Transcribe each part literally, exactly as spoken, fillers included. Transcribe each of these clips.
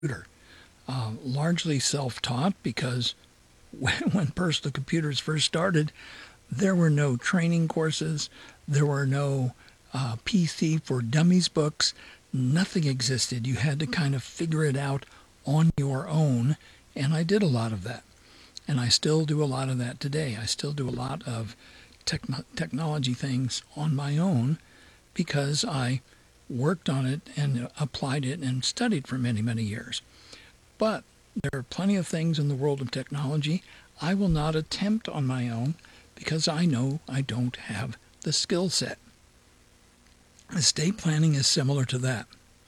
computer. Uh, largely self-taught because when, when personal computers first started, there were no training courses, there were no uh, P C for Dummies books, nothing existed. You had to kind of figure it out on your own, and I did a lot of that. And I still do a lot of that today. I still do a lot of techn- technology things on my own because I worked on it and applied it and studied for many, many years. But there are plenty of things in the world of technology I will not attempt on my own because I know I don't have the skill set. Estate planning is similar to that.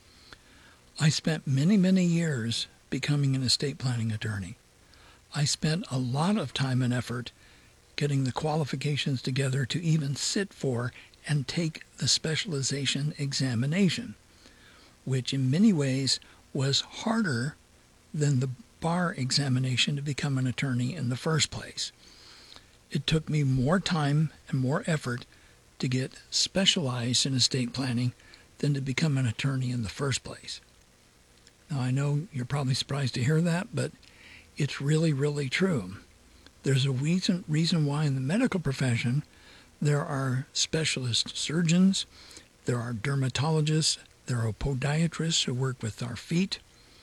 I spent many, many years becoming an estate planning attorney. I spent a lot of time and effort getting the qualifications together to even sit for and take the specialization examination, which in many ways was harder than the bar examination to become an attorney in the first place. It took me more time and more effort to get specialized in estate planning than to become an attorney in the first place. Now, I know you're probably surprised to hear that, but it's really, really true. There's a reason, reason why in the medical profession there are specialist surgeons, there are dermatologists, there are podiatrists who work with our feet.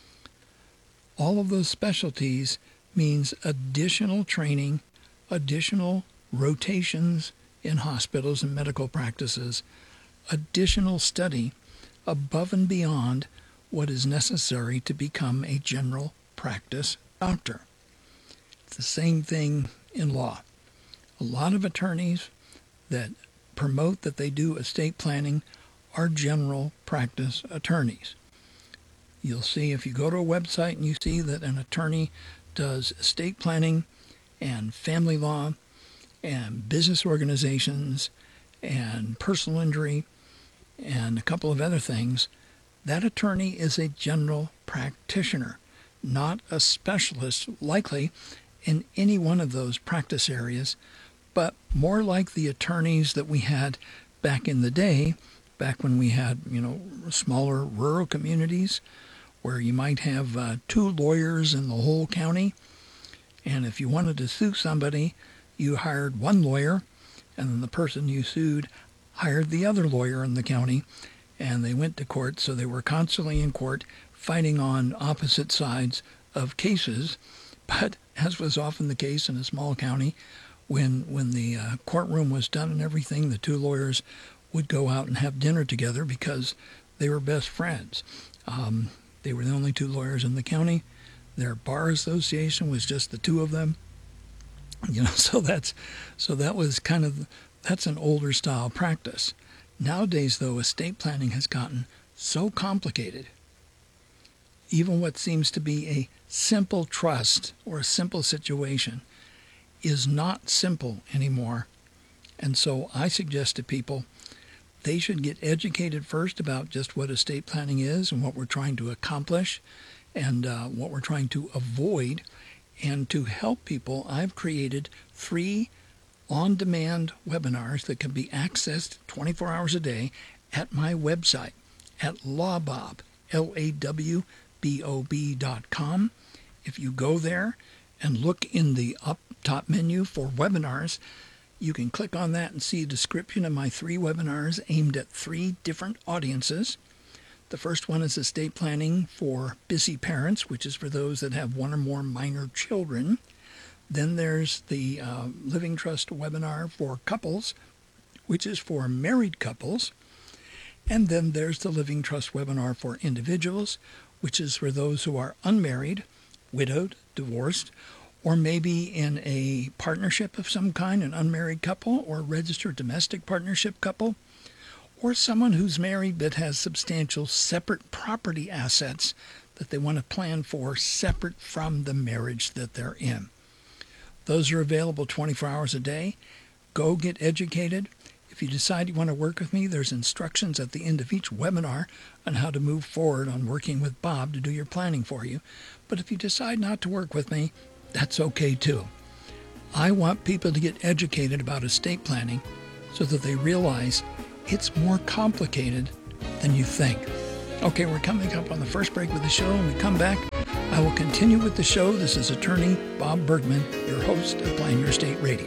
All of those specialties means additional training, additional rotations in hospitals and medical practices, additional study above and beyond what is necessary to become a general practice doctor. It's the same thing in law. A lot of attorneys that promote that they do estate planning are general practice attorneys. You'll see if you go to a website and you see that an attorney does estate planning and family law and business organizations and personal injury and a couple of other things, that attorney is a general practitioner, not a specialist, likely in any one of those practice areas, but more like the attorneys that we had back in the day, back when we had, you know, smaller rural communities where you might have uh, two lawyers in the whole county. And if you wanted to sue somebody, you hired one lawyer, and then the person you sued hired the other lawyer in the county, and they went to court. So they were constantly in court fighting on opposite sides of cases. But as was often the case in a small county, when when the uh, courtroom was done and everything, the two lawyers would go out and have dinner together because they were best friends. Um, they were the only two lawyers in the county. Their bar association was just the two of them. You know, so that's so that was kind of that's an older style practice. Nowadays, though, estate planning has gotten so complicated. Even what seems to be a simple trust or a simple situation is not simple anymore. And so I suggest to people they should get educated first about just what estate planning is and what we're trying to accomplish and uh, what we're trying to avoid. And to help people, I've created three on-demand webinars that can be accessed twenty-four hours a day at my website at lawbob, L A W B O B dot com. If you go there and look in the up top menu for webinars, you can click on that and see a description of my three webinars aimed at three different audiences. The first one is estate planning for busy parents, which is for those that have one or more minor children. Then there's the uh, Living Trust webinar for couples, which is for married couples. And then there's the Living Trust webinar for individuals, which is for those who are unmarried, widowed, divorced, or maybe in a partnership of some kind, an unmarried couple or registered domestic partnership couple, or someone who's married but has substantial separate property assets that they want to plan for separate from the marriage that they're in. Those are available twenty-four hours a day. Go get educated. If you decide you want to work with me, there's instructions at the end of each webinar on how to move forward on working with Bob to do your planning for you. But if you decide not to work with me, that's okay too. I want people to get educated about estate planning so that they realize it's more complicated than you think. Okay, we're coming up on the first break with the show. When we come back, I will continue with the show. This is attorney Bob Bergman, your host of Plan Your State Radio.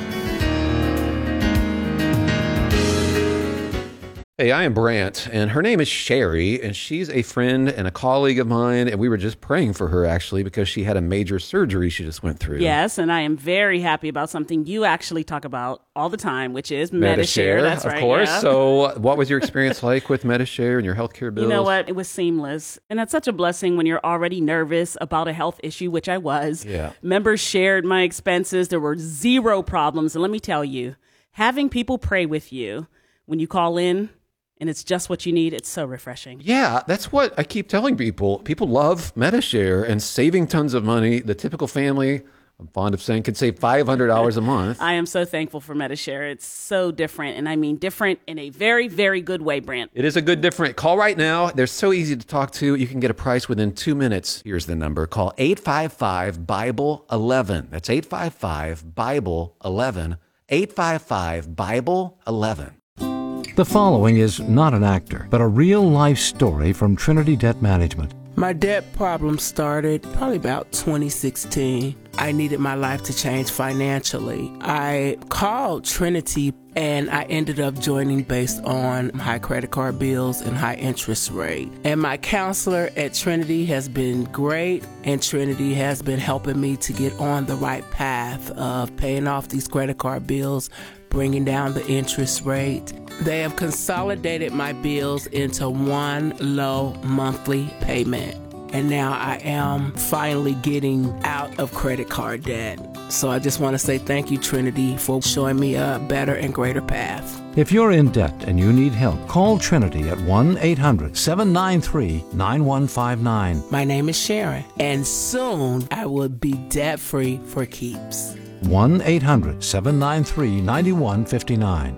Hey, I am Brant, and her name is Sherry, and she's a friend and a colleague of mine, and we were just praying for her, actually, because she had a major surgery she just went through. Yes, and I am very happy about something you actually talk about all the time, which is Medi-Share. That's of right, course. yeah. So what was your experience like with Medi-Share and your healthcare bills? You know what? It was seamless. And that's such a blessing when you're already nervous about a health issue, which I was. Yeah. Members shared my expenses. There were zero problems. And let me tell you, having people pray with you when you call in, and it's just what you need, it's so refreshing. Yeah, that's what I keep telling people. People love Medi-Share and saving tons of money. The typical family, I'm fond of saying, could save five hundred dollars a month. I am so thankful for Medi-Share. It's so different, and I mean different in a very, very good way, Brant. It is a good different. Call right now. They're so easy to talk to. You can get a price within two minutes. Here's the number. Call eight five five, Bible eleven. That's eight five five, Bible eleven. eight five five, Bible eleven. The following is not an actor, but a real-life story from Trinity Debt Management. My debt problem started probably about twenty sixteen. I needed my life to change financially. I called Trinity and I ended up joining based on high credit card bills and high interest rate. And my counselor at Trinity has been great, and Trinity has been helping me to get on the right path of paying off these credit card bills, bringing down the interest rate. They have consolidated my bills into one low monthly payment. And now I am finally getting out of credit card debt. So I just want to say thank you, Trinity, for showing me a better and greater path. If you're in debt and you need help, call Trinity at one eight hundred, seven nine three, nine one five nine. My name is Sharon, and soon I will be debt-free for keeps. one eight hundred, seven nine three, nine one five nine.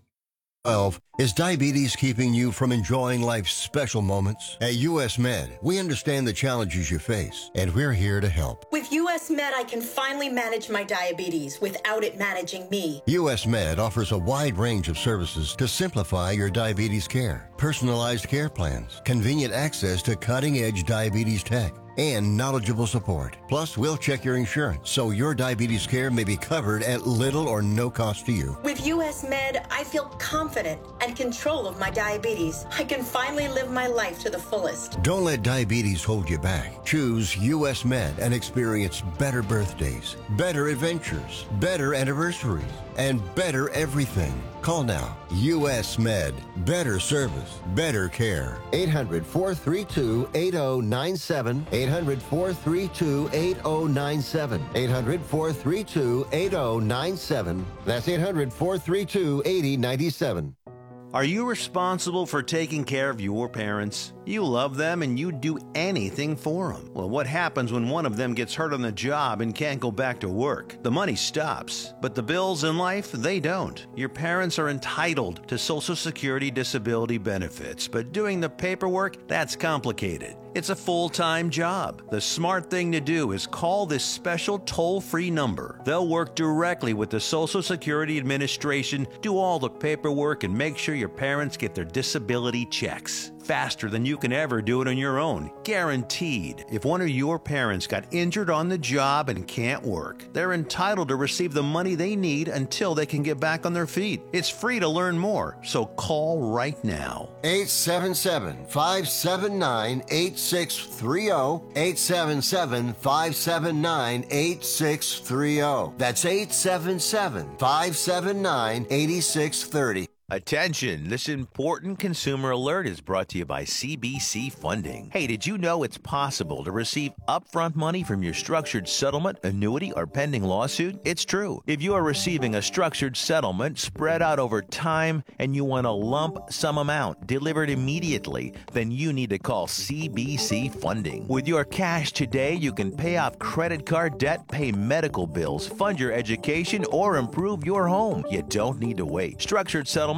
twelve. Is diabetes keeping you from enjoying life's special moments? At U S Med, we understand the challenges you face, and we're here to help. With U S Med, I can finally manage my diabetes without it managing me. U S Med offers a wide range of services to simplify your diabetes care. Personalized care plans, convenient access to cutting-edge diabetes tech, and knowledgeable support. Plus, we'll check your insurance so your diabetes care may be covered at little or no cost to you. With U S Med, I feel confident and control of my diabetes. I can finally live my life to the fullest. Don't let diabetes hold you back. Choose U S Med and experience better birthdays, better adventures, better anniversaries, and better everything. Call now. U S Med. Better service. Better care. eight hundred, four three two, eight zero nine seven. eight hundred, four three two, eight zero nine seven. eight hundred, four three two, eight zero nine seven. That's eight hundred, four three two, eight zero nine seven. Are you responsible for taking care of your parents? You love them and you'd do anything for them. Well, what happens when one of them gets hurt on the job and can't go back to work? The money stops, but the bills in life, they don't. Your parents are entitled to Social Security disability benefits, but doing the paperwork, that's complicated. It's a full-time job. The smart thing to do is call this special toll-free number. They'll work directly with the Social Security Administration, do all the paperwork, and make sure your parents get their disability checks. Faster than you can ever do it on your own. Guaranteed. If one of your parents got injured on the job and can't work, they're entitled to receive the money they need until they can get back on their feet. It's free to learn more, so call right now. eight seven seven, five seven nine, eight six three zero. eight seven seven, five seven nine, eight six three zero. That's eight seven seven, five seven nine, eight six three zero. Attention, this important consumer alert is brought to you by C B C Funding. Hey, did you know it's possible to receive upfront money from your structured settlement, annuity, or pending lawsuit? It's true. If you are receiving a structured settlement spread out over time and you want a lump sum amount delivered immediately, then you need to call C B C Funding. With your cash today, you can pay off credit card debt, pay medical bills, fund your education, or improve your home. You don't need to wait. Structured settlements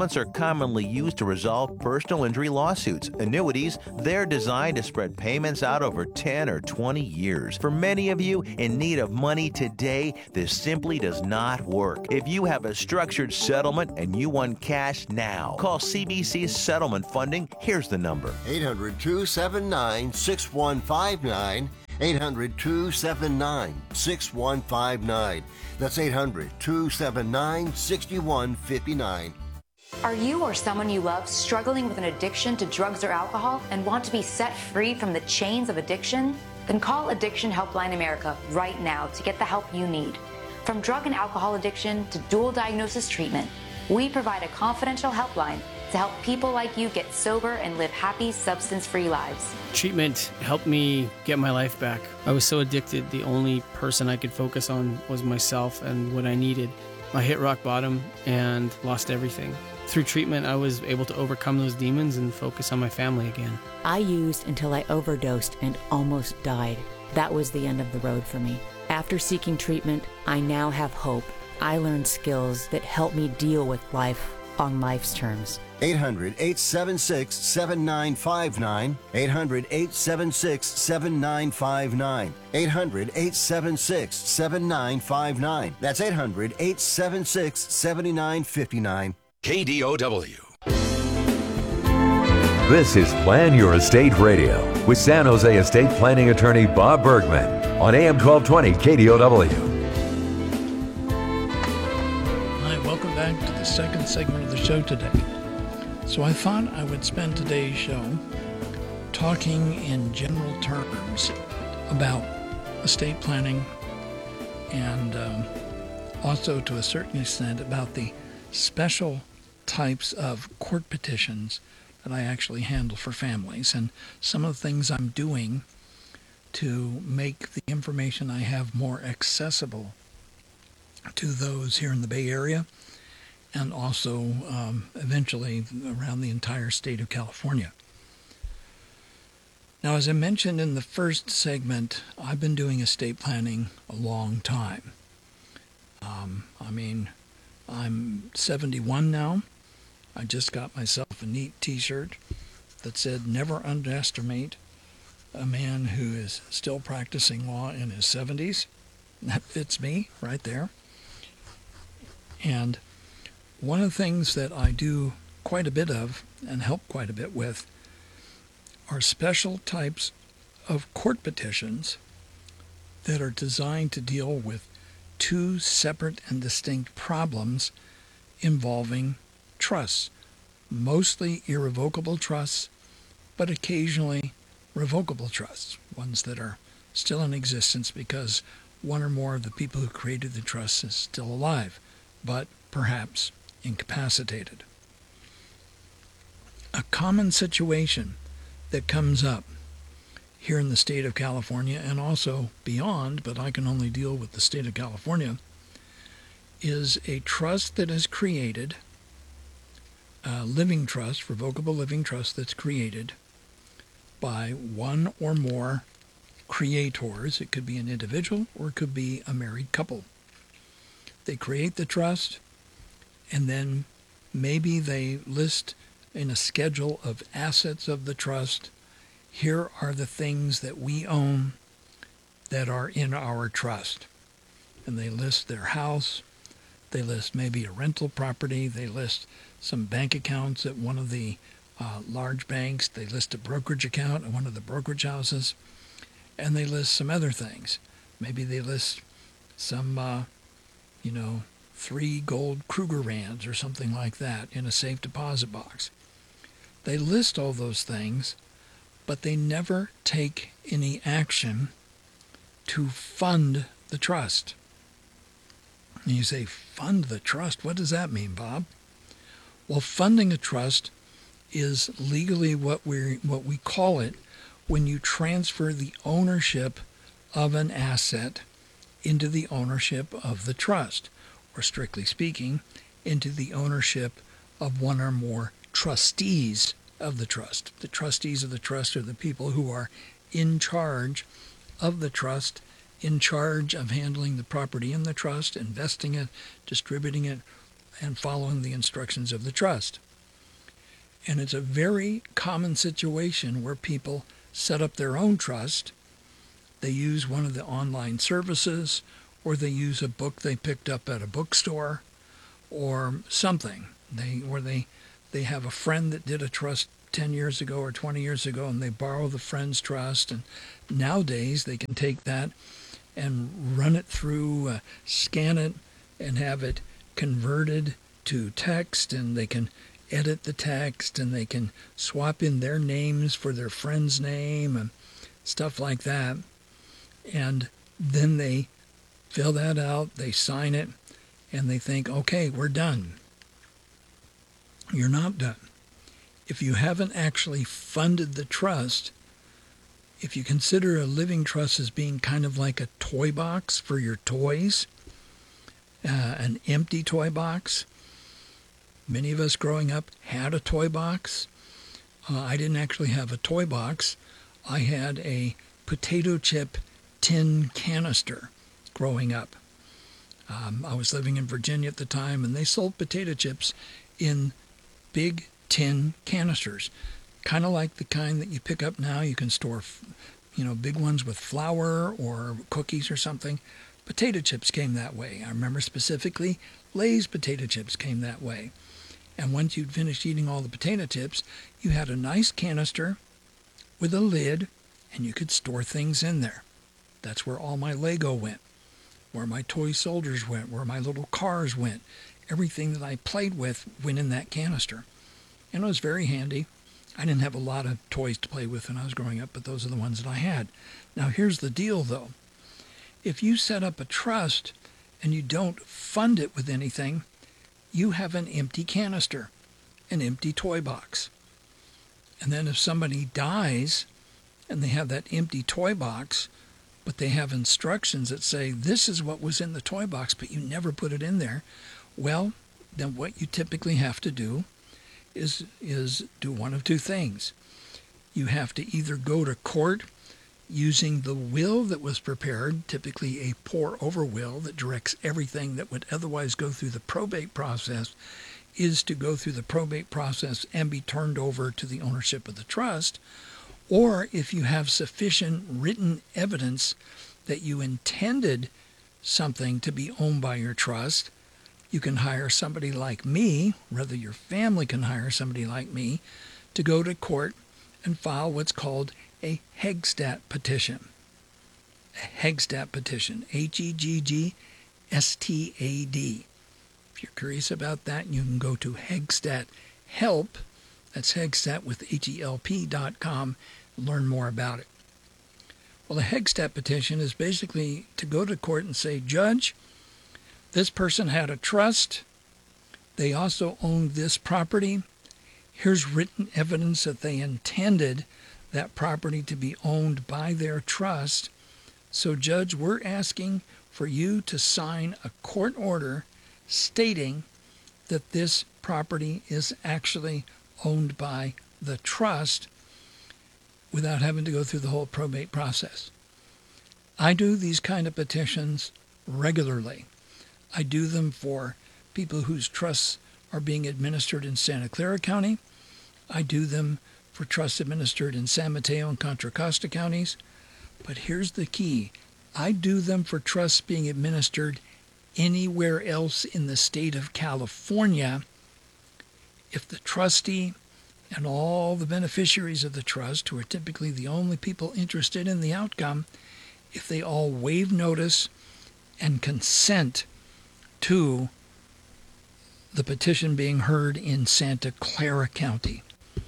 settlements are commonly used to resolve personal injury lawsuits. Annuities, they're designed to spread payments out over ten or twenty years. For many of you in need of money today, this simply does not work. If you have a structured settlement and you want cash now, call C B C Settlement Funding. Here's the number. eight hundred, two seven nine, six one five nine. eight hundred, two seven nine, six one five nine. That's eight hundred, two seven nine, six one five nine. Are you or someone you love struggling with an addiction to drugs or alcohol and want to be set free from the chains of addiction? Then call Addiction Helpline America right now to get the help you need. From drug and alcohol addiction to dual diagnosis treatment, we provide a confidential helpline to help people like you get sober and live happy, substance-free lives. Treatment helped me get my life back. I was so addicted, the only person I could focus on was myself and what I needed. I hit rock bottom and lost everything. Through treatment, I was able to overcome those demons and focus on my family again. I used until I overdosed and almost died. That was the end of the road for me. After seeking treatment, I now have hope. I learned skills that help me deal with life on life's terms. eight hundred, eight seven six, seven nine five nine. eight hundred, eight seven six, seven nine five nine. eight hundred, eight seven six, seven nine five nine. That's eight hundred, eight seven six, seven nine five nine. K D O W. This is Plan Your Estate Radio with San Jose estate planning attorney Bob Bergman on A M twelve twenty K D O W. Hi, welcome back to the second segment of the show today. So I thought I would spend today's show talking in general terms about estate planning and um, also to a certain extent about the special types of court petitions that I actually handle for families and some of the things I'm doing to make the information I have more accessible to those here in the Bay Area and also um, eventually around the entire state of California. Now, as I mentioned in the first segment, I've been doing estate planning a long time. Um, I mean, I'm seventy-one now. I just got myself a neat t-shirt that said, "Never underestimate a man who is still practicing law in his seventies. That fits me right there. And one of the things that I do quite a bit of and help quite a bit with are special types of court petitions that are designed to deal with two separate and distinct problems involving trusts, mostly irrevocable trusts, but occasionally revocable trusts, ones that are still in existence because one or more of the people who created the trust is still alive, but perhaps incapacitated. A common situation that comes up here in the state of California and also beyond, but I can only deal with the state of California, is a trust that is created, a living trust, revocable living trust that's created by one or more creators. It could be an individual or it could be a married couple. They create the trust and then maybe they list in a schedule of assets of the trust, here are the things that we own that are in our trust. And they list their house, they list maybe a rental property, they list some bank accounts at one of the uh, large banks, they list a brokerage account at one of the brokerage houses, and they list some other things. Maybe they list some, uh, you know, three gold Krugerrands or something like that in a safe deposit box. They list all those things, but they never take any action to fund the trust. And you say, fund the trust? What does that mean, Bob? Well, funding a trust is legally what we what we call it when you transfer the ownership of an asset into the ownership of the trust, or strictly speaking, into the ownership of one or more trustees of the trust. The trustees of the trust are the people who are in charge of the trust, in charge of handling the property in the trust, investing it, distributing it, and following the instructions of the trust. And it's a very common situation where people set up their own trust. They use one of the online services, or they use a book they picked up at a bookstore, or something. They or they they have a friend that did a trust ten years ago or twenty years ago, and they borrow the friend's trust. And nowadays they can take that and run it through, uh, scan it, and have it converted to text, and they can edit the text, and they can swap in their names for their friend's name and stuff like that. And then they fill that out, they sign it, and they think, okay, we're done. You're not done. If you haven't actually funded the trust, if you consider a living trust as being kind of like a toy box for your toys, uh, an empty toy box. Many of us growing up had a toy box. Uh, I didn't actually have a toy box. I had a potato chip tin canister growing up. Um, I was living in Virginia at the time, and they sold potato chips in big tin canisters, kind of like the kind that you pick up now. You can store, you know, big ones with flour or cookies or something. Potato chips came that way. I remember specifically Lay's potato chips came that way. And once you'd finished eating all the potato chips, you had a nice canister with a lid, and you could store things in there. That's where all my Lego went, where my toy soldiers went, where my little cars went. Everything that I played with went in that canister. And it was very handy. I didn't have a lot of toys to play with when I was growing up, but those are the ones that I had. Now, here's the deal, though. If you set up a trust and you don't fund it with anything, you have an empty canister, an empty toy box. And then if somebody dies and they have that empty toy box, but they have instructions that say, this is what was in the toy box, but you never put it in there, well, then what you typically have to do is is do one of two things. You have to either go to court using the will that was prepared, typically a pour-over will that directs everything that would otherwise go through the probate process, is to go through the probate process and be turned over to the ownership of the trust. Or if you have sufficient written evidence that you intended something to be owned by your trust, you can hire somebody like me, rather your family can hire somebody like me, to go to court and file what's called a Hegstadt petition. A Hegstadt petition, H E G G S T A D. If you're curious about that, you can go to Hegstadt Help, that's Hegstadt with H E L P dot com, and learn more about it. Well, a Hegstadt petition is basically to go to court and say, Judge, this person had a trust. They also owned this property. Here's written evidence that they intended that property to be owned by their trust. So, Judge, we're asking for you to sign a court order stating that this property is actually owned by the trust without having to go through the whole probate process. I do these kind of petitions regularly. I do them for people whose trusts are being administered in Santa Clara County. I do them for trusts administered in San Mateo and Contra Costa counties. But here's the key. I do them for trusts being administered anywhere else in the state of California if the trustee and all the beneficiaries of the trust, who are typically the only people interested in the outcome, if they all waive notice and consent to the petition being heard in Santa Clara County.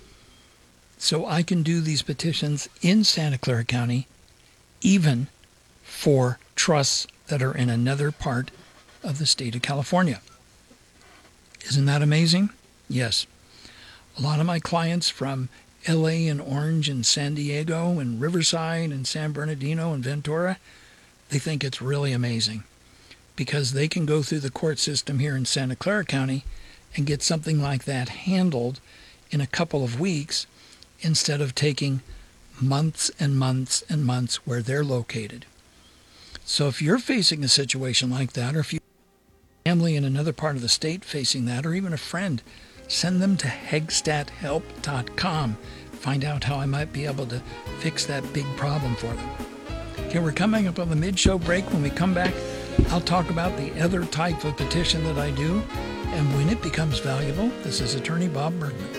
So I can do these petitions in Santa Clara County, even for trusts that are in another part of the state of California. Isn't that amazing? Yes. A lot of my clients from L A and Orange and San Diego and Riverside and San Bernardino and Ventura, they think it's really amazing because they can go through the court system here in Santa Clara County and get something like that handled in a couple of weeks instead of taking months and months and months where they're located. So if you're facing a situation like that, or if you family in another part of the state facing that, or even a friend, send them to Hegstat Help dot com. Find out how I might be able to fix that big problem for them. Okay, we're coming up on the mid-show break. When we come back, I'll talk about the other type of petition that I do and when it becomes valuable. This is Attorney Bob Bergman.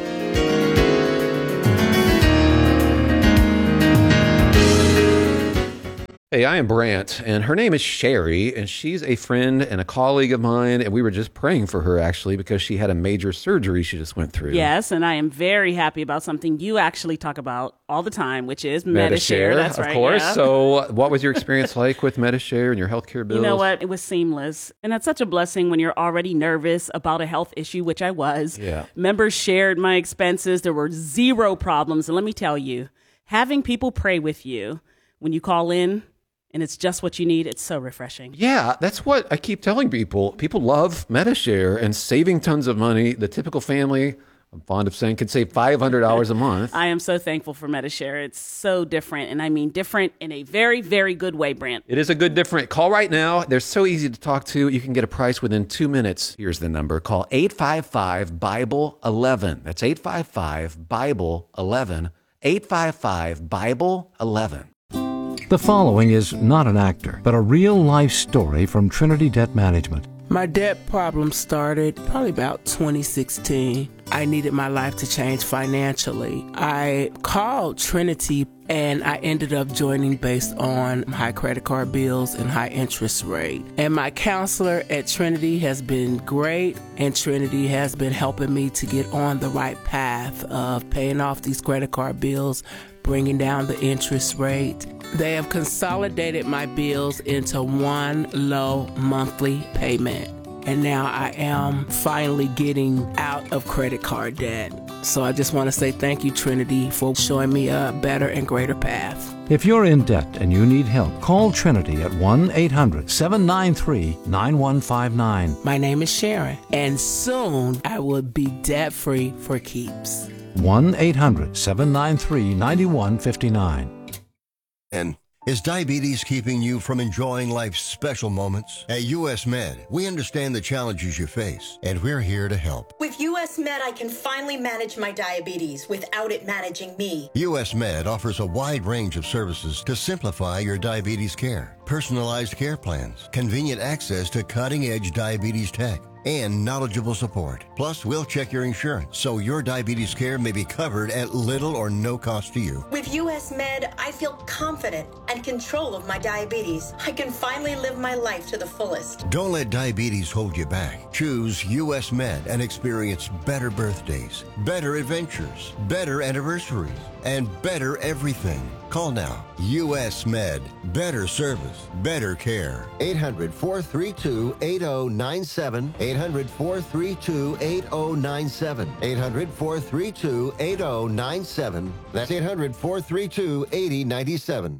Hey, I am Brant, and her name is Sherry, and she's a friend and a colleague of mine, and we were just praying for her, actually, because she had a major surgery she just went through. Yes, and I am very happy about something you actually talk about all the time, which is Medi-Share. That's right, of course. yeah. So what was your experience like with Medi-Share and your healthcare bills? You know what? It was seamless. And that's such a blessing when you're already nervous about a health issue, which I was. Yeah. Members shared my expenses. There were zero problems. And let me tell you, having people pray with you when you call in, and it's just what you need, it's so refreshing. Yeah, that's what I keep telling people. People love Medi-Share and saving tons of money. The typical family, I'm fond of saying, can save five hundred dollars a month. I am so thankful for Medi-Share. It's so different, and I mean different in a very, very good way, Brant. It is a good different. Call right now. They're so easy to talk to. You can get a price within two minutes. Here's the number. Call eight five five, Bible eleven. That's eight five five, Bible eleven. eight five five, Bible eleven. The following is not an actor, but a real-life story from Trinity Debt Management. My debt problem started probably about twenty sixteen. I needed my life to change financially. I called Trinity and I ended up joining based on high credit card bills and high interest rate. And my counselor at Trinity has been great, and Trinity has been helping me to get on the right path of paying off these credit card bills, bringing down the interest rate. They have consolidated my bills into one low monthly payment. And now I am finally getting out of credit card debt. So I just want to say thank you, Trinity, for showing me a better and greater path. If you're in debt and you need help, call Trinity at one eight hundred, seven nine three, nine one five nine. My name is Sharon, and soon I will be debt-free for keeps. one eight hundred, seven nine three, nine one five nine. And is diabetes keeping you from enjoying life's special moments? At U S Med, we understand the challenges you face, and we're here to help. With U S Med, I can finally manage my diabetes without it managing me. U S Med offers a wide range of services to simplify your diabetes care. Personalized care plans, convenient access to cutting-edge diabetes tech, and knowledgeable support. Plus, we'll check your insurance so your diabetes care may be covered at little or no cost to you. With U S Med, I feel confident and control of my diabetes. I can finally live my life to the fullest. Don't let diabetes hold you back. Choose U S Med and experience better birthdays, better adventures, better anniversaries, and better everything. Call now. U S Med. Better service. Better care. eight hundred, four three two, eight oh nine seven. eight hundred, four three two, eight oh nine seven. eight hundred, four three two, eight oh nine seven. That's eight hundred, four three two, eight oh nine seven.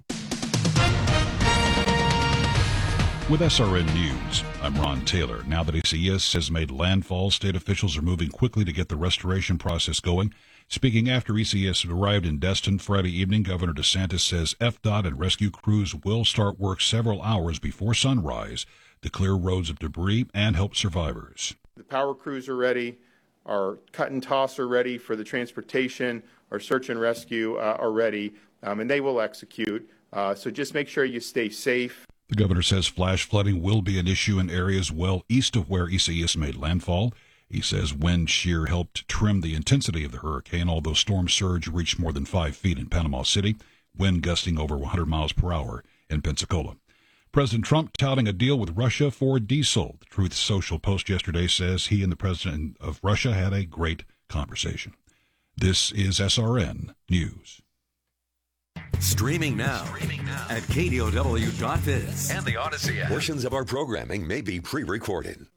With S R N News, I'm Ron Taylor. Now that A C S has made landfall, state officials are moving quickly to get the restoration process going. Speaking after E C S arrived in Destin Friday evening, Governor DeSantis says F D O T and rescue crews will start work several hours before sunrise to clear roads of debris and help survivors. The power crews are ready, our cut and toss are ready for the transportation, our search and rescue uh, are ready, um, and they will execute. Uh, so just make sure you stay safe. The governor says flash flooding will be an issue in areas well east of where E C S made landfall. He says wind shear helped trim the intensity of the hurricane, although storm surge reached more than five feet in Panama City, wind gusting over one hundred miles per hour in Pensacola. President Trump touting a deal with Russia for diesel. The Truth Social post yesterday says he and the president of Russia had a great conversation. This is S R N News. Streaming now, Streaming now. At K D O W dot biz and the Odyssey app. Portions of our programming may be pre-recorded.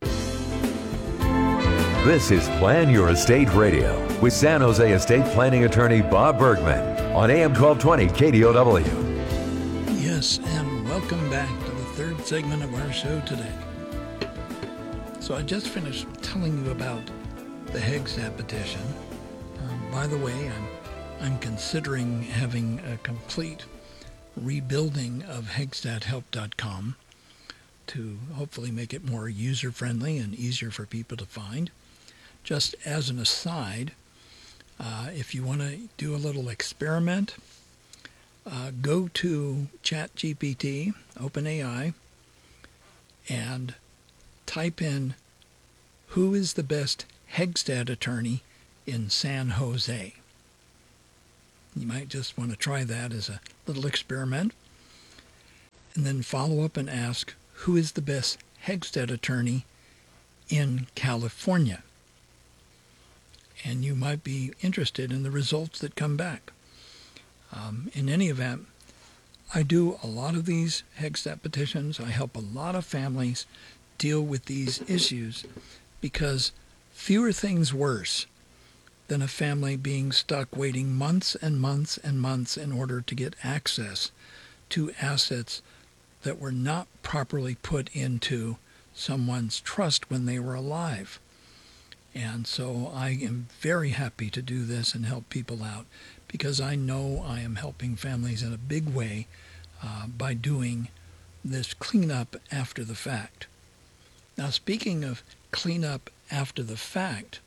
This is Plan Your Estate Radio with San Jose estate planning attorney Bob Bergman on A M twelve twenty K D O W. Yes, and welcome back to the third segment of our show today. So I just finished telling you about the Hegstat petition. Um, by the way, I'm I'm considering having a complete rebuilding of Hegstat Help dot com to hopefully make it more user-friendly and easier for people to find. Just as an aside, uh, if you want to do a little experiment, uh, go to ChatGPT, OpenAI, and type in, who is the best Hegstad attorney in San Jose? You might just want to try that as a little experiment. And then follow up and ask, who is the best Hegstad attorney in California? And you might be interested in the results that come back. Um, in any event, I do a lot of these Hegstad petitions. I help a lot of families deal with these issues because fewer things worse than a family being stuck waiting months and months and months in order to get access to assets that were not properly put into someone's trust when they were alive. And so I am very happy to do this and help people out because I know I am helping families in a big way uh, by doing this cleanup after the fact. Now, speaking of cleanup after the fact,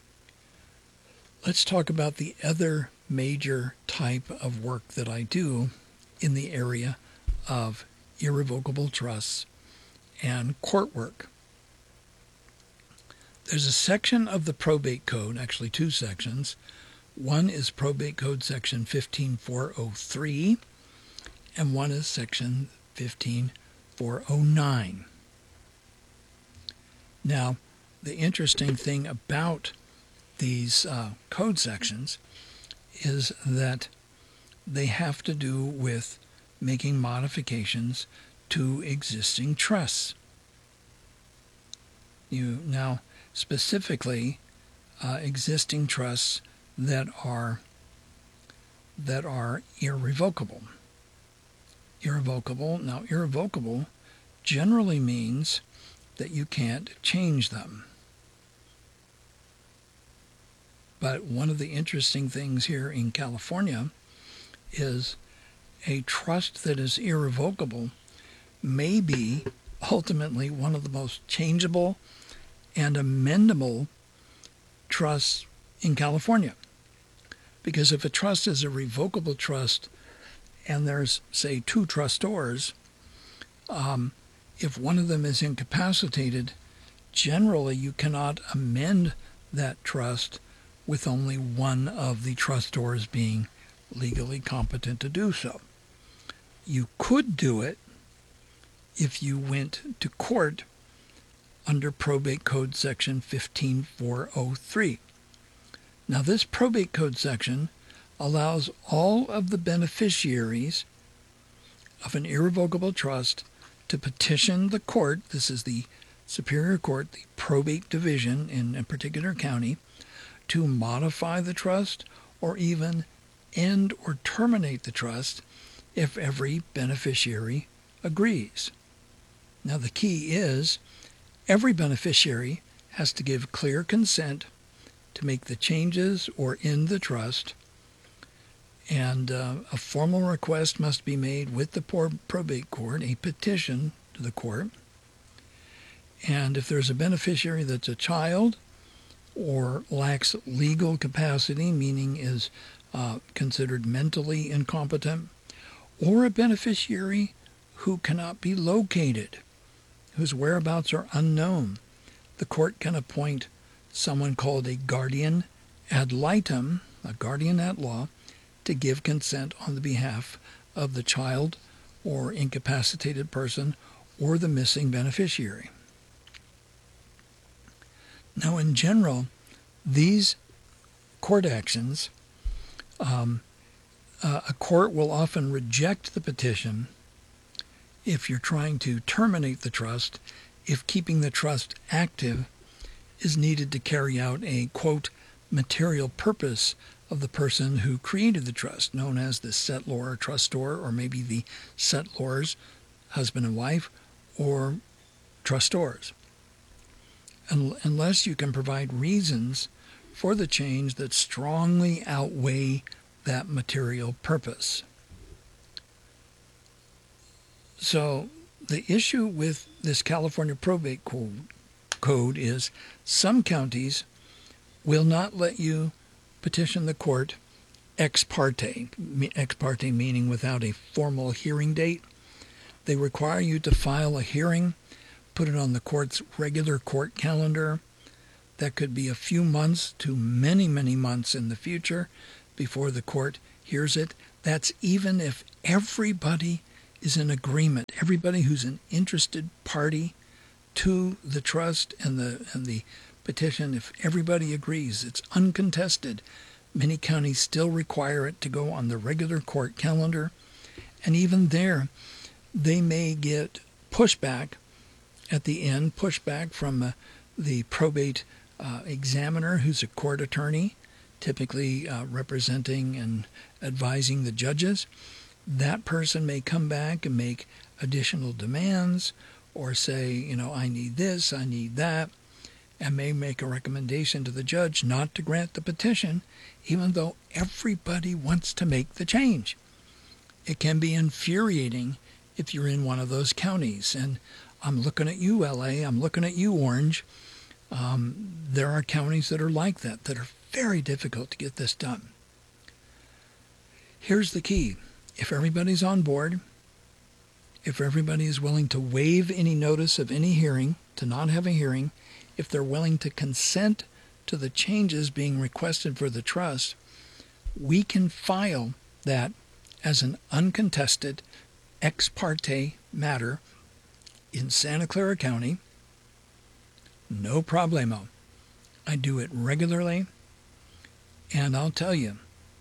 let's talk about the other major type of work that I do in the area of irrevocable trusts and court work. There's a section of the probate code, actually two sections. One is probate code section fifteen four oh three, and one is section fifteen four oh nine. Now, the interesting thing about these uh, code sections is that they have to do with making modifications to existing trusts. You now specifically uh, existing trusts that are that are irrevocable. Irrevocable. Now, irrevocable generally means that you can't change them. But one of the interesting things here in California is a trust that is irrevocable may be ultimately one of the most changeable and amendable trusts in California. Because if a trust is a revocable trust and there's, say, two trustors, um, if one of them is incapacitated, generally you cannot amend that trust with only one of the trustors being legally competent to do so. You could do it if you went to court under Probate Code Section fifteen four oh three. Now, this Probate Code section allows all of the beneficiaries of an irrevocable trust to petition the court, this is the Superior Court, the probate division in a particular county, to modify the trust or even end or terminate the trust if every beneficiary agrees. Now, the key is every beneficiary has to give clear consent to make the changes or end the trust, and uh, a formal request must be made with the probate court, a petition to the court. And if there's a beneficiary that's a child or lacks legal capacity, meaning is uh, considered mentally incompetent, or a beneficiary who cannot be located, whose whereabouts are unknown, the court can appoint someone called a guardian ad litem, a guardian at law, to give consent on the behalf of the child or incapacitated person or the missing beneficiary. Now, in general, these court actions, um, uh, a court will often reject the petition if you're trying to terminate the trust, if keeping the trust active is needed to carry out a, quote, material purpose of the person who created the trust, known as the settlor or trustor, or maybe the settlors, husband and wife, or trustors. Unless you can provide reasons for the change that strongly outweigh that material purpose. So the issue with this California probate code, code is some counties will not let you petition the court ex parte, ex parte meaning without a formal hearing date. They require you to file a hearing, put it on the court's regular court calendar. That could be a few months to many, many months in the future before the court hears it. That's even if everybody is in agreement, everybody who's an interested party to the trust and the and the petition, if everybody agrees, it's uncontested. Many counties still require it to go on the regular court calendar. And even there, they may get pushback at the end, pushback from uh, the probate uh, examiner, who's a court attorney, typically uh, representing and advising the judges. That person may come back and make additional demands or say, you know, I need this, I need that, and may make a recommendation to the judge not to grant the petition, even though everybody wants to make the change. It can be infuriating if you're in one of those counties. And I'm looking at you, L A, I'm looking at you, Orange. Um, there are counties that are like that, that are very difficult to get this done. Here's the key. If everybody's on board, if everybody is willing to waive any notice of any hearing, to not have a hearing, if they're willing to consent to the changes being requested for the trust, we can file that as an uncontested ex parte matter in Santa Clara County. No problemo. I do it regularly, and I'll tell you,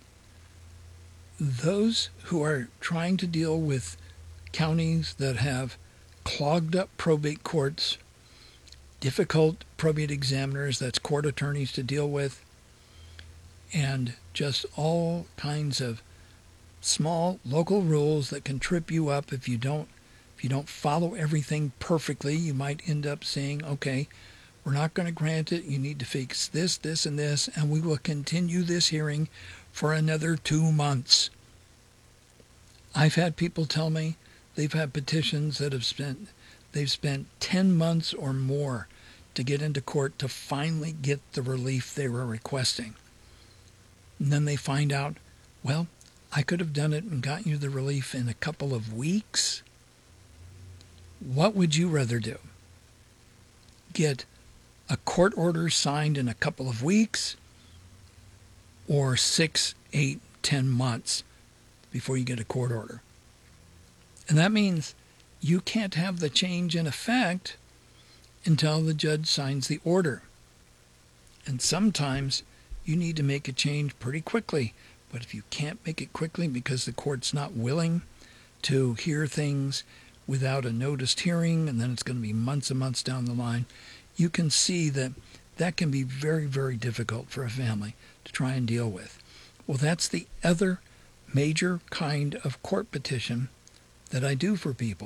those who are trying to deal with counties that have clogged up probate courts, difficult probate examiners, that's court attorneys to deal with, and just all kinds of small local rules that can trip you up if you don't if you don't follow everything perfectly. You might end up saying, okay, we're not going to grant it. You need to fix this, this, and this, and we will continue this hearing for another two months. I've had people tell me they've had petitions that have spent they've spent ten months or more to get into court to finally get the relief they were requesting. And then they find out, well, I could have done it and gotten you the relief in a couple of weeks. What would you rather do? Get a court order signed in a couple of weeks, or six, eight, ten months before you get a court order? And that means you can't have the change in effect until the judge signs the order. And sometimes you need to make a change pretty quickly. But if you can't make it quickly because the court's not willing to hear things without a noticed hearing, and then it's going to be months and months down the line, you can see that that can be very, very difficult for a family to try and deal with. Well, that's the other major kind of court petition that I do for people.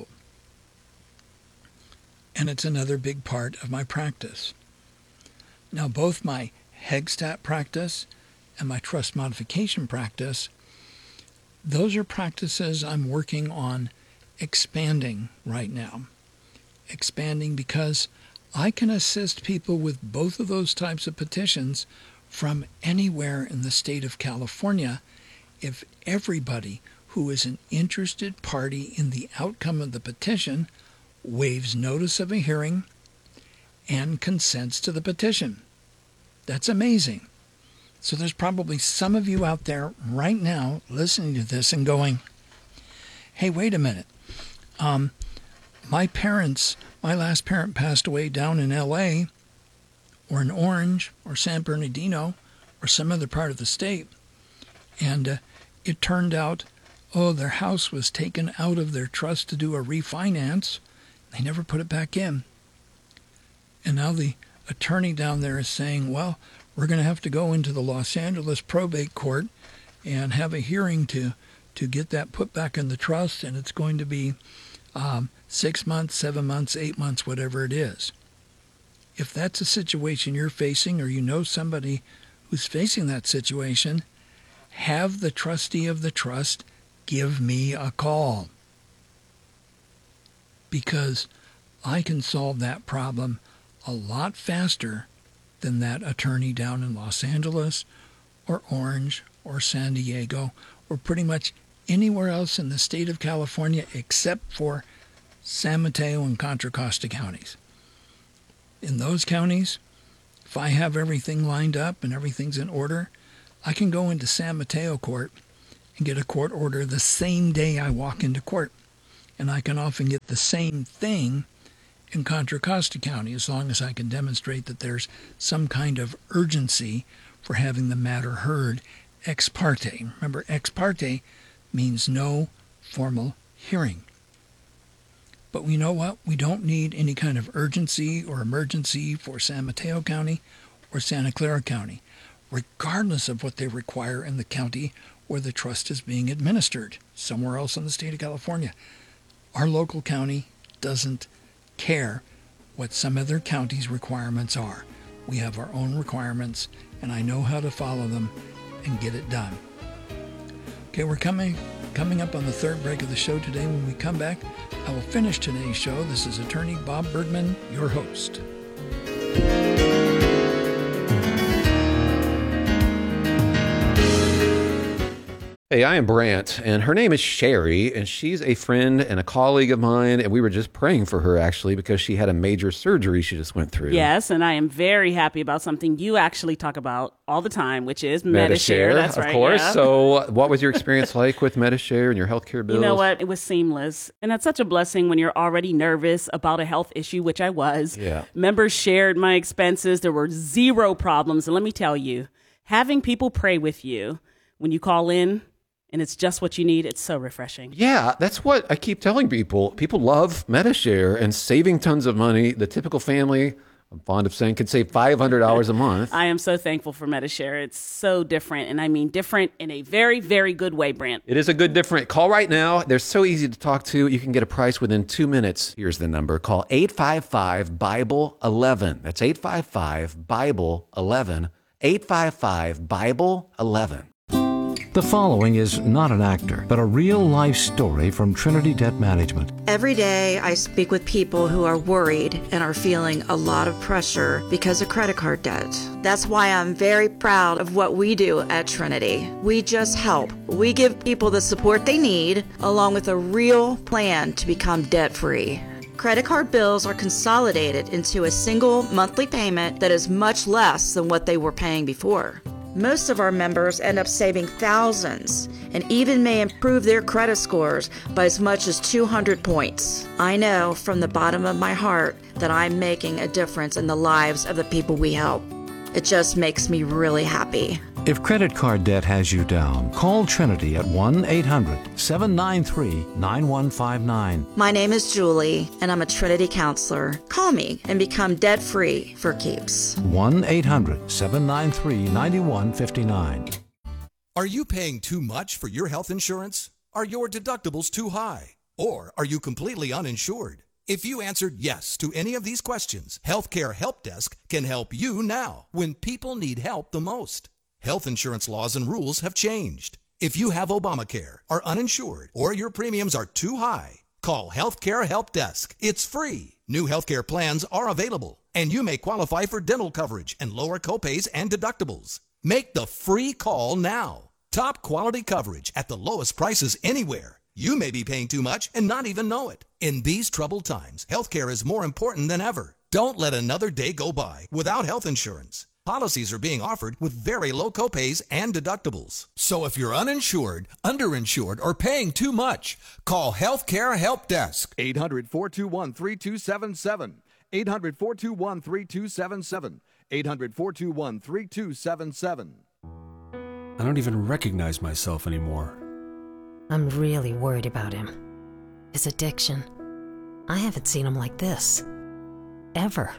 And it's another big part of my practice. Now, both my Hegstat practice and my trust modification practice, those are practices I'm working on expanding right now. Expanding because I can assist people with both of those types of petitions from anywhere in the state of California if everybody who is an interested party in the outcome of the petition waives notice of a hearing and consents to the petition. That's amazing. So there's probably some of you out there right now listening to this and going, hey, wait a minute. Um, my parents, my last parent passed away down in L A or in Orange or San Bernardino or some other part of the state. And uh, it turned out, oh, their house was taken out of their trust to do a refinance. They never put it back in. And now the attorney down there is saying, well, we're going to have to go into the Los Angeles probate court and have a hearing to, to get that put back in the trust, and it's going to be um, six months, seven months, eight months, whatever it is. If that's a situation you're facing, or you know somebody who's facing that situation, have the trustee of the trust give me a call. because I can solve that problem a lot faster than that attorney down in Los Angeles or Orange or San Diego or pretty much anywhere else in the state of California except for San Mateo and Contra Costa counties. In those counties, if I have everything lined up and everything's in order, I can go into San Mateo court and get a court order the same day I walk into court. And I can often get the same thing in Contra Costa County as long as I can demonstrate that there's some kind of urgency for having the matter heard ex parte. Remember, ex parte means no formal hearing. But we know what? We don't need any kind of urgency or emergency for San Mateo County or Santa Clara County, regardless of what they require in the county where the trust is being administered, somewhere else in the state of California. Our local county doesn't care what some other county's requirements are. We have our own requirements, and I know how to follow them and get it done. Okay, we're coming coming up on the third break of the show today. When we come back, I will finish today's show. This is attorney Bob Bergman, your host. Hey, I am Brant, and her name is Sherry, and she's a friend and a colleague of mine, and we were just praying for her, actually, because she had a major surgery she just went through. Yes, and I am very happy about something you actually talk about all the time, which is Medi-Share. Medi-Share, That's of right, course. yeah. So what was your experience like with Medi-Share and your healthcare bills? You know what? It was seamless. And that's such a blessing when you're already nervous about a health issue, which I was. Yeah. Members shared my expenses. There were zero problems. And let me tell you, having people pray with you when you call in, and it's just what you need, it's so refreshing. Yeah, that's what I keep telling people. People love Medi-Share and saving tons of money. The typical family, I'm fond of saying, could save five hundred dollars a month. I am so thankful for Medi-Share. It's so different, and I mean different in a very, very good way, Brant. It is a good different. Call right now. They're so easy to talk to. You can get a price within two minutes. Here's the number. Call eight five five, Bible eleven. That's eight five five, Bible eleven. eight five five, Bible eleven. The following is not an actor, but a real-life story from Trinity Debt Management. Every day I speak with people who are worried and are feeling a lot of pressure because of credit card debt. That's why I'm very proud of what we do at Trinity. We just help. We give people the support they need, along with a real plan to become debt-free. Credit card bills are consolidated into a single monthly payment that is much less than what they were paying before. Most of our members end up saving thousands and even may improve their credit scores by as much as two hundred points. I know from the bottom of my heart that I'm making a difference in the lives of the people we help. It just makes me really happy. If credit card debt has you down, call Trinity at one eight hundred, seven nine three, nine one five nine. My name is Julie, and I'm a Trinity counselor. Call me and become debt-free for keeps. one eight hundred, seven nine three, nine one five nine. Are you paying too much for your health insurance? Are your deductibles too high? Or are you completely uninsured? If you answered yes to any of these questions, Healthcare Help Desk can help you now when people need help the most. Health insurance laws and rules have changed. If you have Obamacare, are uninsured, or your premiums are too high, call Healthcare Help Desk. It's free. New healthcare plans are available, and you may qualify for dental coverage and lower copays and deductibles. Make the free call now. Top quality coverage at the lowest prices anywhere. You may be paying too much and not even know it. In these troubled times, healthcare is more important than ever. Don't let another day go by without health insurance. Policies are being offered with very low copays and deductibles. So if you're uninsured, underinsured, or paying too much, call Healthcare Help Desk. eight hundred, four two one, three two seven seven. eight hundred, four two one, three two seven seven. eight hundred, four two one, three two seven seven. I don't even recognize myself anymore. I'm really worried about him. His addiction. I haven't seen him like this. Ever.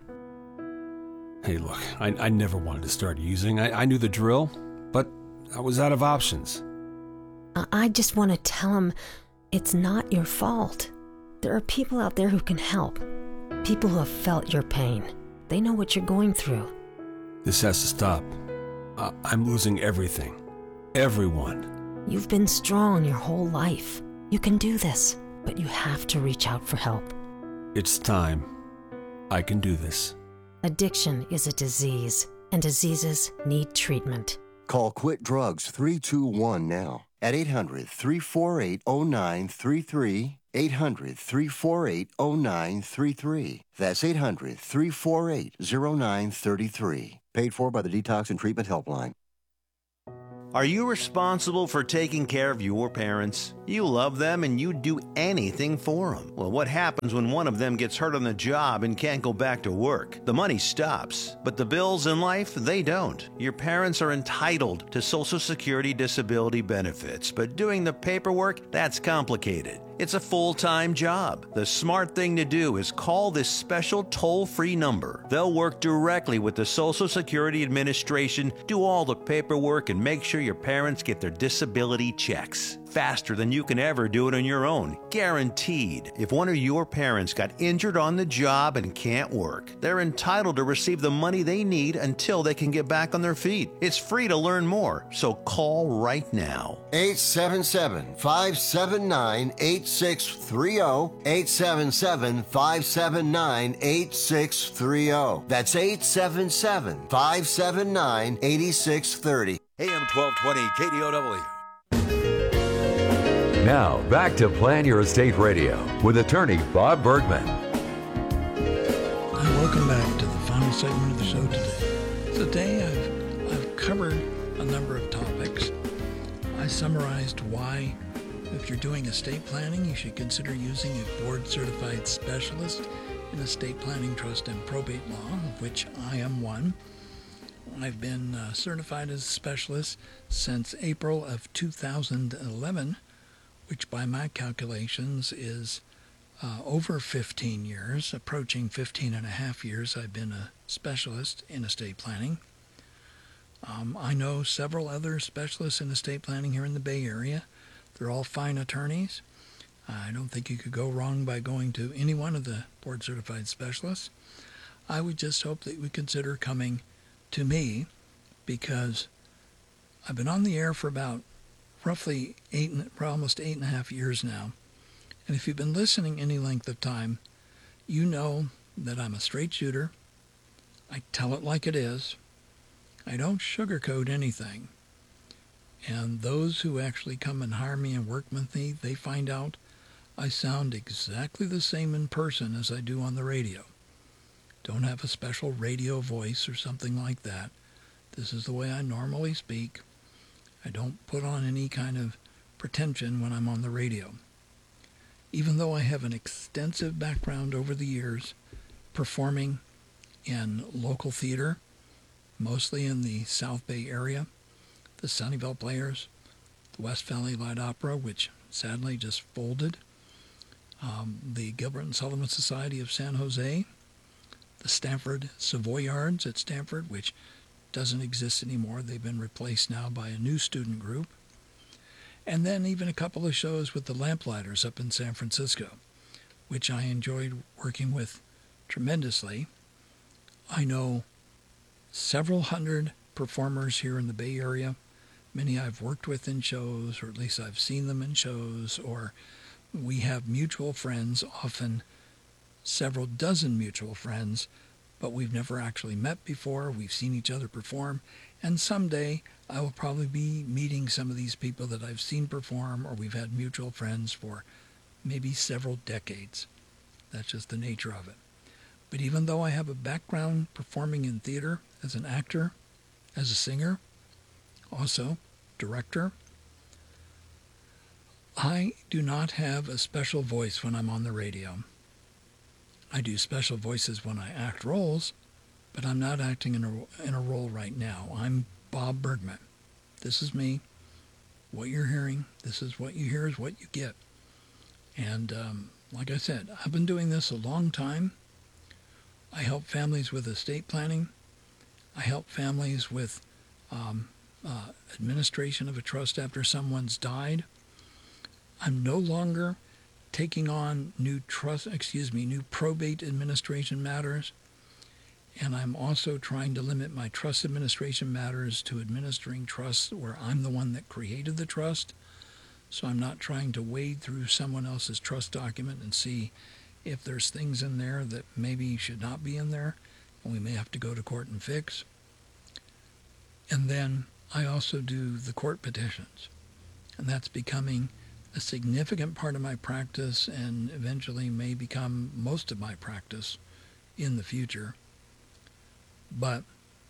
Hey, look, I, I never wanted to start using. I, I knew the drill, but I was out of options. I, I just want to tell him it's not your fault. There are people out there who can help. People who have felt your pain. They know what you're going through. This has to stop. I, I'm losing everything. Everyone. You've been strong your whole life. You can do this, but you have to reach out for help. It's time. I can do this. Addiction is a disease, and diseases need treatment. Call Quit Drugs three two one now at eight hundred, three four eight, oh nine three three, eight hundred, three four eight, oh nine three three. That's eight hundred, three four eight, oh nine three three. Paid for by the Detox and Treatment Helpline. Are you responsible for taking care of your parents? You love them and you'd do anything for them. Well, what happens when one of them gets hurt on the job and can't go back to work? The money stops, but the bills in life, they don't. Your parents are entitled to Social Security disability benefits, but doing the paperwork, that's complicated. It's a full-time job. The smart thing to do is call this special toll-free number. They'll work directly with the Social Security Administration, do all the paperwork, and make sure your parents get their disability checks. Faster than you can ever do it on your own. Guaranteed. If one of your parents got injured on the job and can't work, they're entitled to receive the money they need until they can get back on their feet. It's free to learn more, so call right now. eight seven seven, five seven nine, eight six three zero. eight seven seven, five seven nine, eight six three zero. That's eight seven seven, five seven nine, eight six three zero. A M twelve twenty K D O W. Now, back to Plan Your Estate Radio with attorney Bob Bergman. And welcome back to the final segment of the show today. Today I've, I've covered a number of topics. I summarized why, if you're doing estate planning, you should consider using a board-certified specialist in estate planning, trust, and probate law, of which I am one. I've been uh, certified as a specialist since April of two thousand eleven, which by my calculations is uh, over fifteen years, approaching fifteen and a half years I've been a specialist in estate planning. Um, I know several other specialists in estate planning here in the Bay Area. They're all fine attorneys. I don't think you could go wrong by going to any one of the board-certified specialists. I would just hope that you would consider coming to me, because I've been on the air for about roughly eight, for almost eight and a half years now. And if you've been listening any length of time, you know that I'm a straight shooter. I tell it like it is. I don't sugarcoat anything. And those who actually come and hire me and work with me, they find out I sound exactly the same in person as I do on the radio. Don't have a special radio voice or something like that. This is the way I normally speak. I don't put on any kind of pretension when I'm on the radio. Even though I have an extensive background over the years performing in local theater, mostly in the South Bay area, the Sunnyvale Players, the West Valley Light Opera, which sadly just folded, um, the Gilbert and Sullivan Society of San Jose, the Stanford Savoyards at Stanford, which doesn't exist anymore. They've been replaced now by a new student group. And then even a couple of shows with the Lamplighters up in San Francisco, which I enjoyed working with tremendously. I know several hundred performers here in the Bay Area. Many I've worked with in shows, or at least I've seen them in shows, or we have mutual friends, often several dozen mutual friends, but we've never actually met before. We've seen each other perform, and someday I will probably be meeting some of these people that I've seen perform, or we've had mutual friends for maybe several decades. That's just the nature of it. But even though I have a background performing in theater as an actor, as a singer, also director, I do not have a special voice when I'm on the radio. I do special voices when I act roles, but I'm not acting in a, in a role right now. I'm Bob Bergman. This is me. What you're hearing, this is what you hear is what you get. And um, like I said, I've been doing this a long time. I help families with estate planning. I help families with um, uh, administration of a trust after someone's died. I'm no longer taking on new trust, excuse me, new probate administration matters. And I'm also trying to limit my trust administration matters to administering trusts where I'm the one that created the trust. So I'm not trying to wade through someone else's trust document and see if there's things in there that maybe should not be in there, and we may have to go to court and fix. And then I also do the court petitions, and that's becoming a significant part of my practice and eventually may become most of my practice in the future. But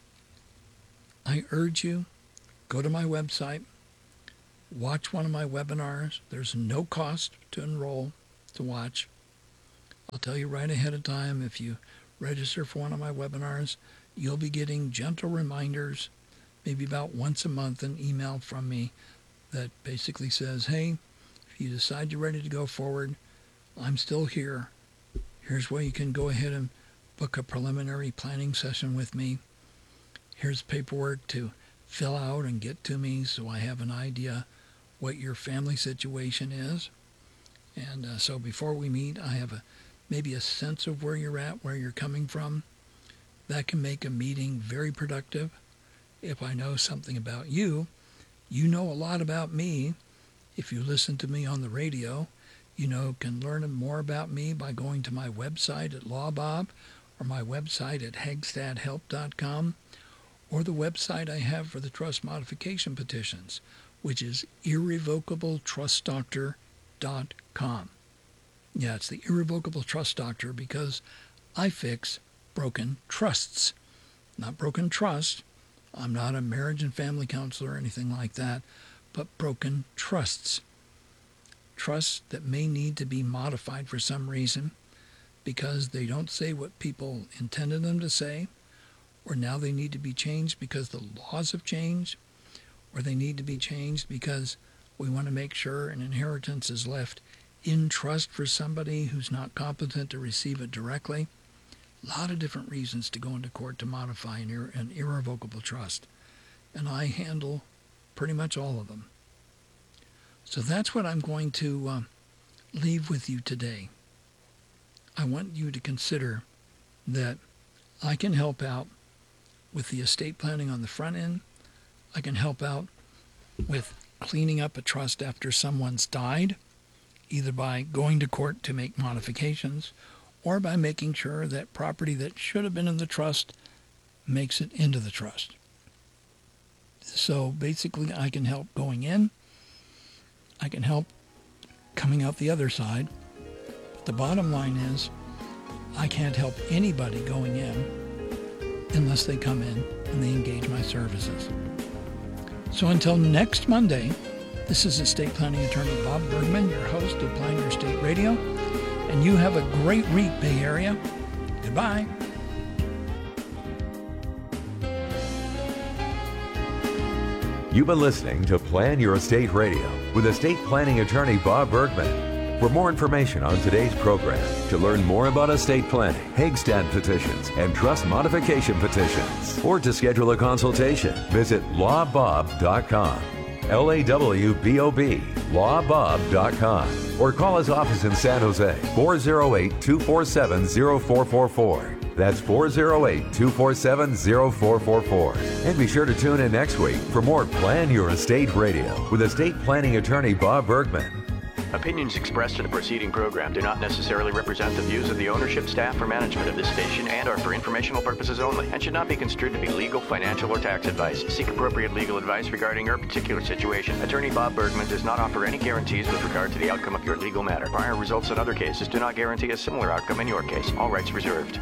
I urge you, go to my website, watch one of my webinars. There's no cost to enroll to watch. I'll tell you right ahead of time, if you register for one of my webinars, you'll be getting gentle reminders, maybe about once a month, an email from me that basically says, hey, if you decide you're ready to go forward, I'm still here. Here's where you can go ahead and book a preliminary planning session with me. Here's paperwork to fill out and get to me so I have an idea what your family situation is. And uh, so before we meet, I have a maybe a sense of where you're at, where you're coming from. That can make a meeting very productive. If I know something about you, you know a lot about me. If you listen to me on the radio, you know, can learn more about me by going to my website at LawBob or my website at hegstad help dot com or the website I have for the trust modification petitions, which is irrevocable trust doctor dot com. Yeah, it's the Irrevocable Trust Doctor because I fix broken trusts, not broken trust. I'm not a marriage and family counselor or anything like that, but broken trusts. Trusts that may need to be modified for some reason because they don't say what people intended them to say, or now they need to be changed because the laws have changed, or they need to be changed because we want to make sure an inheritance is left in trust for somebody who's not competent to receive it directly. A lot of different reasons to go into court to modify an, ir- an irrevocable trust. And I handle pretty much all of them. So that's what I'm going to uh, leave with you today. I want you to consider that I can help out with the estate planning on the front end. I can help out with cleaning up a trust after someone's died, either by going to court to make modifications or by making sure that property that should have been in the trust makes it into the trust. So basically, I can help going in. I can help coming out the other side. But the bottom line is, I can't help anybody going in unless they come in and they engage my services. So until next Monday, this is estate planning attorney Bob Bergman, your host of Plan Your Estate Radio, and you have a great week, Bay Area. Goodbye. You've been listening to Plan Your Estate Radio with estate planning attorney Bob Bergman. For more information on today's program, to learn more about estate planning, Hagstad petitions, and trust modification petitions, or to schedule a consultation, visit law bob dot com. L A W B O B, law bob dot com. Or call his office in San Jose, four oh eight, two four seven, oh four four four. That's four oh eight, two four seven, oh four four four. And be sure to tune in next week for more Plan Your Estate Radio with estate planning attorney Bob Bergman. Opinions expressed in the preceding program do not necessarily represent the views of the ownership, staff, or management of this station and are for informational purposes only and should not be construed to be legal, financial, or tax advice. Seek appropriate legal advice regarding your particular situation. Attorney Bob Bergman does not offer any guarantees with regard to the outcome of your legal matter. Prior results in other cases do not guarantee a similar outcome in your case. All rights reserved.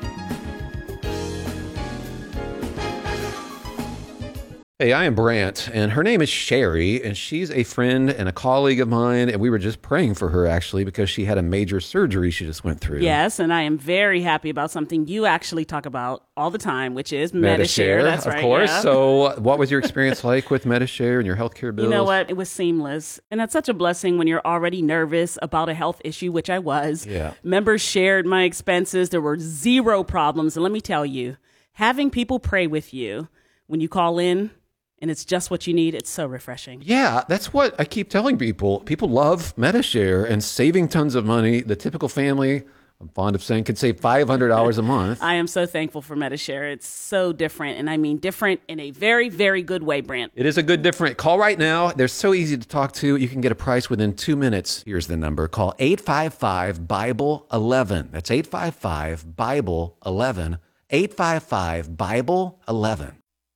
Hey, I am Brant, and her name is Sherry, and she's a friend and a colleague of mine, and we were just praying for her, actually, because she had a major surgery she just went through. Yes, and I am very happy about something you actually talk about all the time, which is MediShare. MediShare, That's of right, course. yeah. So what was your experience like with MediShare and your healthcare bills? You know what? It was seamless. And that's such a blessing when you're already nervous about a health issue, which I was. Yeah. Members shared my expenses. There were zero problems. And let me tell you, having people pray with you when you call in, and it's just what you need, it's so refreshing. Yeah, that's what I keep telling people. People love MediShare and saving tons of money. The typical family I'm fond of saying could save five hundred dollars a month. I am so thankful for Medi-Share. It's so different, and I mean different in a very, very good way, Brant. It is a good different. Call right now. They're so easy to talk to. You can get a price within two minutes. Here's the number. Call eight five five, Bible eleven. That's eight five five, Bible eleven. eight five five, Bible eleven.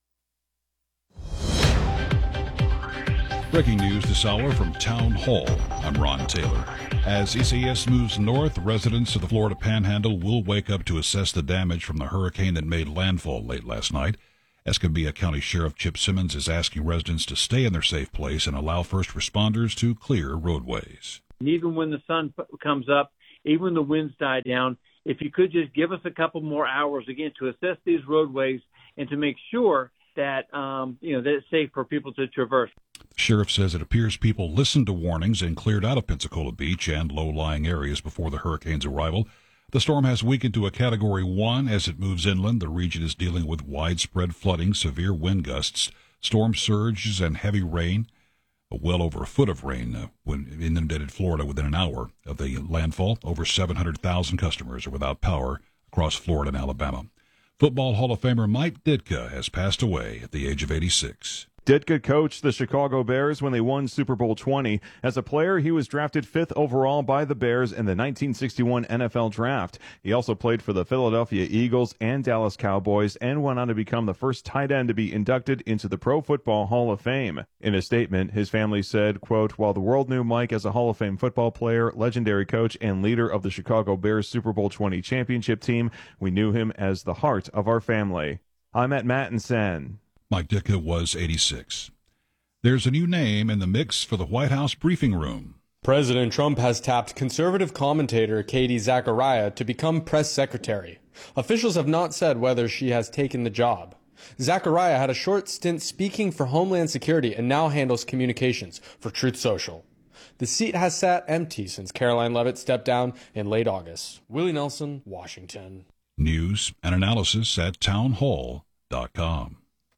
Breaking news this hour from Town Hall. I'm Ron Taylor. As E C S moves north, residents of the Florida Panhandle will wake up to assess the damage from the hurricane that made landfall late last night. Escambia County Sheriff Chip Simmons is asking residents to stay in their safe place and allow first responders to clear roadways. And even when the sun p- comes up, even when the winds die down, if you could just give us a couple more hours, again, to assess these roadways and to make sure that, um, you know, that it's safe for people to traverse. The sheriff says it appears people listened to warnings and cleared out of Pensacola Beach and low-lying areas before the hurricane's arrival. The storm has weakened to a Category one as it moves inland. The region is dealing with widespread flooding, severe wind gusts, storm surges, and heavy rain. Well over a foot of rain uh, when inundated Florida within an hour of the landfall. Over seven hundred thousand customers are without power across Florida and Alabama. Football Hall of Famer Mike Ditka has passed away at the age of eighty-six. Ditka coached the Chicago Bears when they won Super Bowl twenty. As a player, he was drafted fifth overall by the Bears in the nineteen sixty-one N F L Draft. He also played for the Philadelphia Eagles and Dallas Cowboys and went on to become the first tight end to be inducted into the Pro Football Hall of Fame. In a statement, his family said, quote, "While the world knew Mike as a Hall of Fame football player, legendary coach, and leader of the Chicago Bears Super Bowl twenty championship team, we knew him as the heart of our family." I'm at Mattinson. Mike Ditka was eighty-six. There's a new name in the mix for the White House briefing room. President Trump has tapped conservative commentator Katie Zachariah to become press secretary. Officials have not said whether she has taken the job. Zachariah had a short stint speaking for Homeland Security and now handles communications for Truth Social. The seat has sat empty since Caroline Leavitt stepped down in late August. Willie Nelson, Washington. News and analysis at townhall dot com.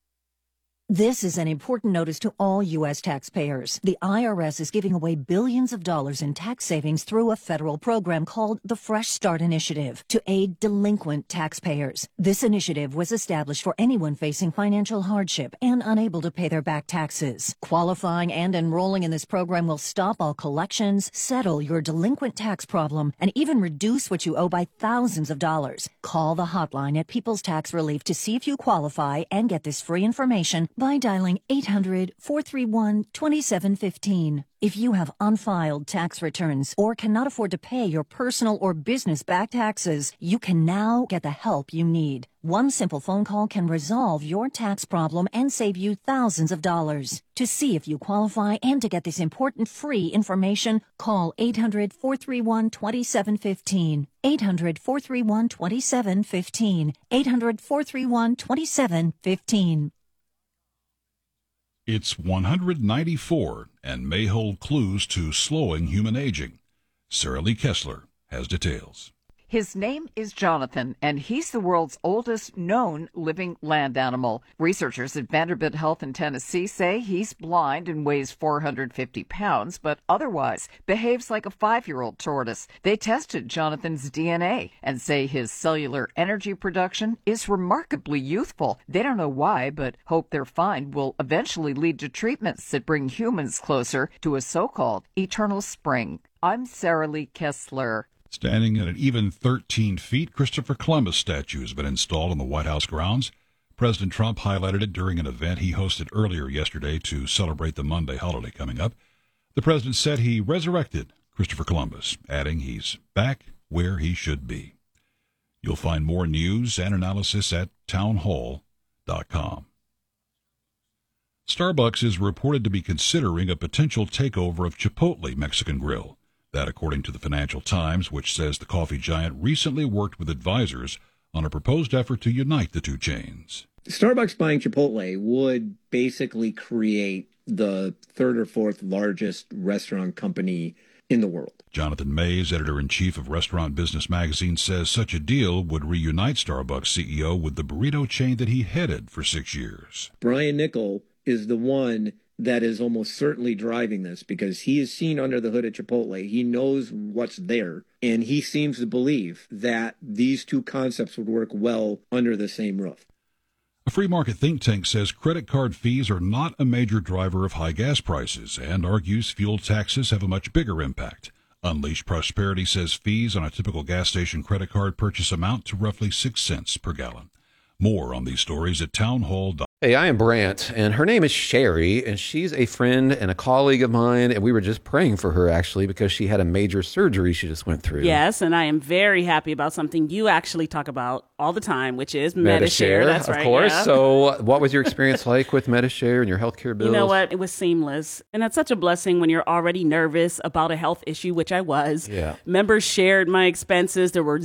This is an important notice to all U S taxpayers. The I R S is giving away billions of dollars in tax savings through a federal program called the Fresh Start Initiative to aid delinquent taxpayers. This initiative was established for anyone facing financial hardship and unable to pay their back taxes. Qualifying and enrolling in this program will stop all collections, settle your delinquent tax problem, and even reduce what you owe by thousands of dollars. Call the hotline at People's Tax Relief to see if you qualify and get this free information by dialing eight hundred, four three one, two seven one five. If you have unfiled tax returns or cannot afford to pay your personal or business back taxes, you can now get the help you need. One simple phone call can resolve your tax problem and save you thousands of dollars. To see if you qualify and to get this important free information, call eight hundred, four three one, two seven one five. eight hundred, four three one, two seven one five. eight hundred, four three one, two seven one five. It's one hundred ninety-four and may hold clues to slowing human aging. Sarah Lee Kessler has details. His name is Jonathan, and he's the world's oldest known living land animal. Researchers at Vanderbilt Health in Tennessee say he's blind and weighs four hundred fifty pounds, but otherwise behaves like a five-year-old tortoise. They tested Jonathan's D N A and say his cellular energy production is remarkably youthful. They don't know why, but hope their find will eventually lead to treatments that bring humans closer to a so-called eternal spring. I'm Sarah Lee Kessler. Standing at an even thirteen feet, Christopher Columbus statue has been installed on the White House grounds. President Trump highlighted it during an event he hosted earlier yesterday to celebrate the Monday holiday coming up. The president said he resurrected Christopher Columbus, adding he's back where he should be. You'll find more news and analysis at townhall dot com. Starbucks is reported to be considering a potential takeover of Chipotle Mexican Grill. That according to the Financial Times, which says the coffee giant recently worked with advisors on a proposed effort to unite the two chains. Starbucks buying Chipotle would basically create the third or fourth largest restaurant company in the world. Jonathan Mays, editor-in-chief of Restaurant Business Magazine, says such a deal would reunite Starbucks C E O with the burrito chain that he headed for six years. Brian Niccol is the one that is almost certainly driving this, because he is seen under the hood at Chipotle. He knows what's there, and he seems to believe that these two concepts would work well under the same roof. A free market think tank says credit card fees are not a major driver of high gas prices and argues fuel taxes have a much bigger impact. Unleash Prosperity says fees on a typical gas station credit card purchase amount to roughly six cents per gallon. More on these stories at townhall dot com. Hey, I am Brant, and her name is Sherry, and she's a friend and a colleague of mine, and we were just praying for her, actually, because she had a major surgery she just went through. Yes, and I am very happy about something you actually talk about all the time, which is Medi-Share. Medi-Share, That's of right, course. yeah. So what was your experience like with Medi-Share and your healthcare bills? You know what? It was seamless. And that's such a blessing when you're already nervous about a health issue, which I was. Yeah. Members shared my expenses. There were